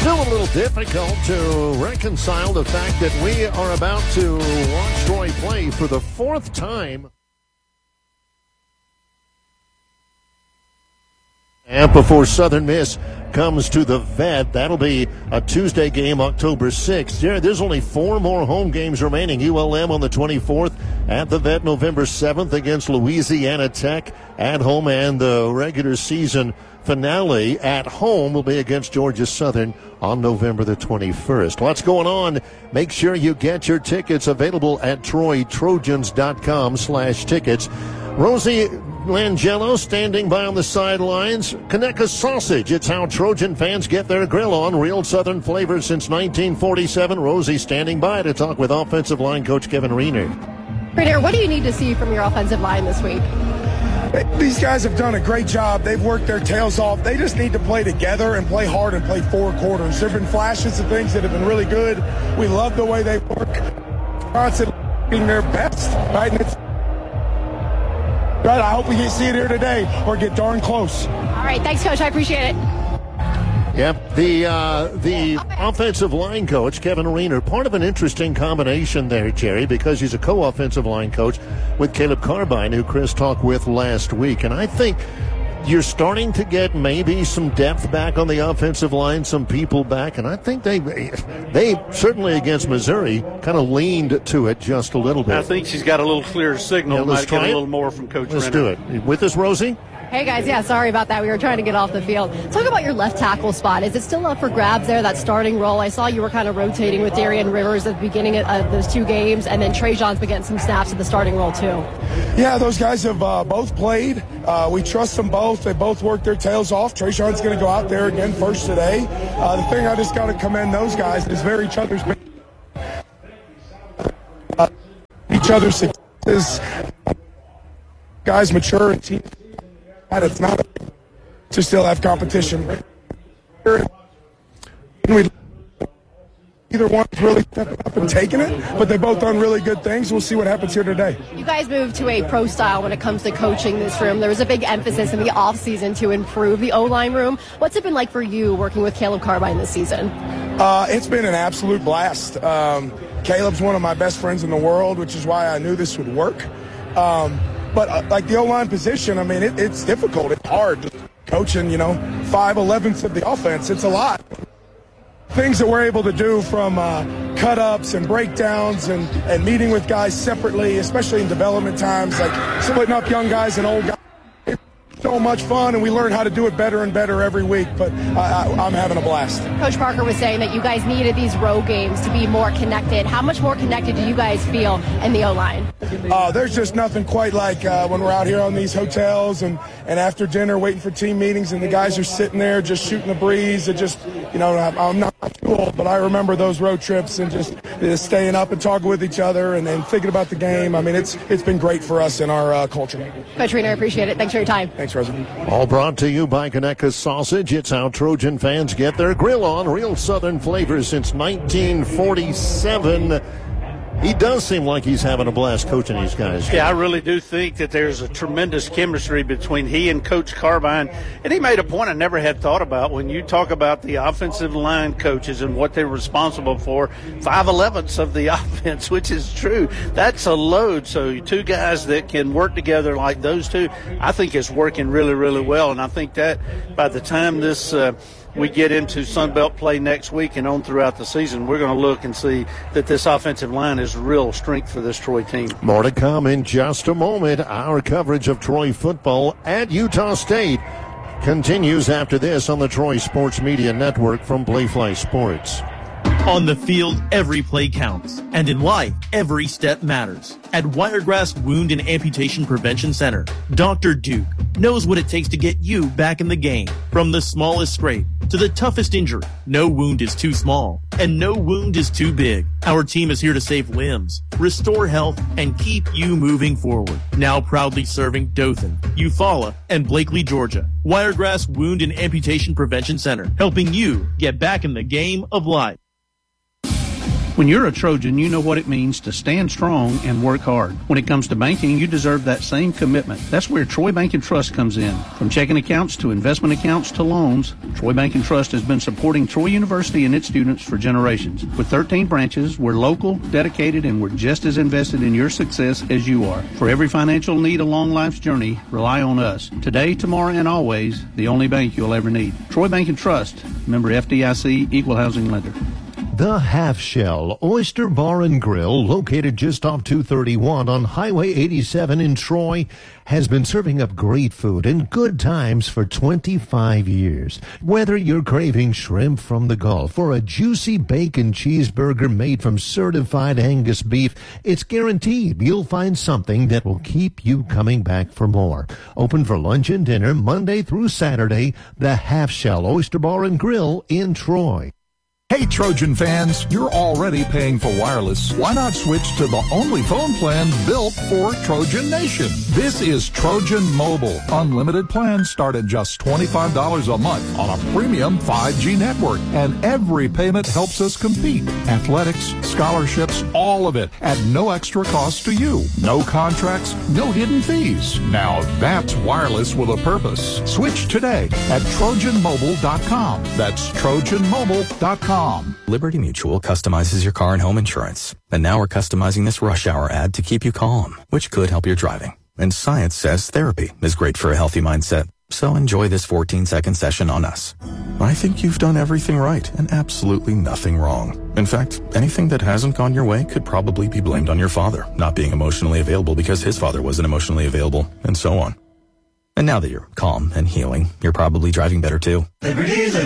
Still a little difficult to reconcile the fact that we are about to watch Troy play for the fourth time. And before Southern Miss comes to the Vet, that'll be a Tuesday game, October 6th. There's only 4 more home games remaining. ULM on the 24th, at the Vet November 7th against Louisiana Tech at home, and the regular season finale at home will be against Georgia Southern on November the 21st. What's going on? Make sure you get your tickets available at TroyTrojans.com/tickets. Rosie Langello standing by on the sidelines. Conecuh sausage. It's how Trojan fans get their grill on. Real Southern flavors since 1947. Rosie standing by to talk with offensive line coach Kevin Riener. Riener, what do you need to see from your offensive line this week? These guys have done a great job. They've worked their tails off. They just need to play together and play hard and play 4 quarters. There have been flashes of things that have been really good. We love the way they work. Constantly being their best, right? And I hope we can see it here today or get darn close. All right, thanks, Coach. I appreciate it. Yep, the offensive line coach, Kevin Riener, part of an interesting combination there, Jerry, because he's a co-offensive line coach with Caleb Carbine, who Chris talked with last week. And I think you're starting to get maybe some depth back on the offensive line, some people back, and I think they certainly against Missouri kind of leaned to it just a little bit. I think she's got a little clearer signal. Let's might try get it. A little more from Coach Let's Renner. do it. With us, Rosie? Hey, guys. Yeah, sorry about that. We were trying to get off the field. Talk about your left tackle spot. Is it still up for grabs there, that starting role? I saw you were kind of rotating with Darian Rivers at the beginning of those 2 games, and then Trajan's been getting some snaps at the starting role, too. Yeah, those guys have both played. We trust them both. They both worked their tails off. Trajan's going to go out there again first today. The thing I just got to commend those guys is they're each other's successes. Guys mature and team. It's not to still have competition. Either one's really stepping up and taking it, but they've both done really good things. We'll see what happens here today. You guys moved to a pro style when it comes to coaching this room. There was a big emphasis in the offseason to improve the O-line room. What's it been like for you working with Caleb Carbine this season? It's been an absolute blast. Caleb's one of my best friends in the world, which is why I knew this would work. But like the O-line position, I mean, it's difficult. It's hard coaching, 5/11ths of the offense. It's a lot. Things that we're able to do from cut-ups and breakdowns and meeting with guys separately, especially in development times, like splitting up young guys and old guys. It's so much fun, and we learn how to do it better and better every week, but I'm having a blast. Coach Parker was saying that you guys needed these road games to be more connected. How much more connected do you guys feel in the O-line? There's just nothing quite like when we're out here on these hotels and after dinner waiting for team meetings and the guys are sitting there just shooting the breeze. It just, I'm not too old, but I remember those road trips and just staying up and talking with each other and thinking about the game. I mean, it's been great for us in our culture. Coach Riener, I appreciate it. Thanks for your time. Thanks, Rosie. All brought to you by Conecuh Sausage. It's how Trojan fans get their grill on. Real Southern flavors since 1947. He does seem like he's having a blast coaching these guys. Yeah, I really do think that there's a tremendous chemistry between he and Coach Carbine. And he made a point I never had thought about. When you talk about the offensive line coaches and what they're responsible for, 5/11ths of the offense, which is true. That's a load. So 2 guys that can work together like those 2, I think is working really, really well. And I think that by the time this we get into Sunbelt play next week and on throughout the season, we're going to look and see that this offensive line is real strength for this Troy team. More to come in just a moment. Our coverage of Troy football at Utah State continues after this on the Troy Sports Media Network from Playfly Sports. On the field, every play counts. And in life, every step matters. At Wiregrass Wound and Amputation Prevention Center, Dr. Duke knows what it takes to get you back in the game. From the smallest scrape to the toughest injury, no wound is too small and no wound is too big. Our team is here to save limbs, restore health, and keep you moving forward. Now proudly serving Dothan, Eufaula, and Blakely, Georgia. Wiregrass Wound and Amputation Prevention Center, helping you get back in the game of life. When you're a Trojan, you know what it means to stand strong and work hard. When it comes to banking, you deserve that same commitment. That's where Troy Bank and Trust comes in. From checking accounts to investment accounts to loans, Troy Bank and Trust has been supporting Troy University and its students for generations. With 13 branches, we're local, dedicated, and we're just as invested in your success as you are. For every financial need along life's journey, rely on us. Today, tomorrow, and always, the only bank you'll ever need. Troy Bank and Trust, member FDIC, equal housing lender. The Half Shell Oyster Bar and Grill, located just off 231 on Highway 87 in Troy, has been serving up great food and good times for 25 years. Whether you're craving shrimp from the Gulf or a juicy bacon cheeseburger made from certified Angus beef, it's guaranteed you'll find something that will keep you coming back for more. Open for lunch and dinner Monday through Saturday, the Half Shell Oyster Bar and Grill in Troy. Hey Trojan fans, you're already paying for wireless. Why not switch to the only phone plan built for Trojan Nation? This is Trojan Mobile. Unlimited plans start at just $25 a month on a premium 5G network. And every payment helps us compete. Athletics, scholarships, all of it at no extra cost to you. No contracts, no hidden fees. Now that's wireless with a purpose. Switch today at TrojanMobile.com. That's TrojanMobile.com. Liberty Mutual customizes your car and home insurance. And now we're customizing this rush hour ad to keep you calm, which could help your driving. And science says therapy is great for a healthy mindset. So enjoy this 14-second session on us. I think you've done everything right and absolutely nothing wrong. In fact, anything that hasn't gone your way could probably be blamed on your father not being emotionally available because his father wasn't emotionally available, and so on. And now that you're calm and healing, you're probably driving better too. Liberty,